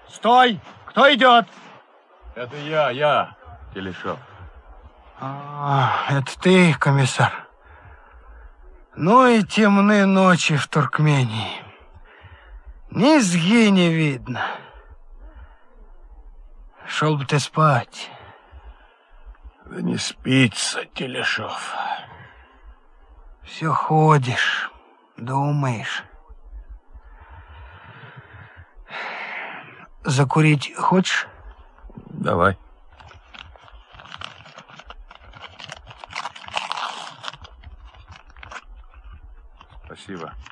Стой! Кто идет? Это я, Телешов. Это ты, комиссар. Ну и темные ночи в Туркмении. Низги не видно. Шел бы ты спать. Да не спится, Телешов. Все ходишь, думаешь. Закурить хочешь? Давай. Спасибо.